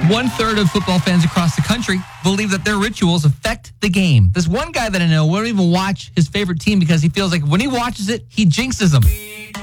1/3 of football fans across the country believe that their rituals affect the game. There's one guy that I know won't even watch his favorite team because he feels like when he watches it, he jinxes them.